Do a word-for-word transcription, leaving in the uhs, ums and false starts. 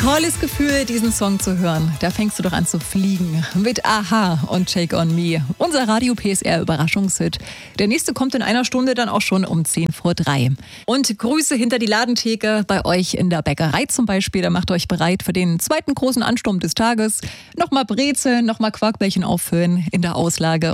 Tolles Gefühl, diesen Song zu hören. Da fängst du doch an zu fliegen. Mit Aha und Shake on Me. Unser Radio P S R Überraschungshit. Der nächste kommt in einer Stunde dann auch schon um zehn vor drei. Und Grüße hinter die Ladentheke bei euch in der Bäckerei zum Beispiel. Da macht euch bereit für den zweiten großen Ansturm des Tages. Nochmal Brezeln, nochmal Quarkbällchen auffüllen in der Auslage.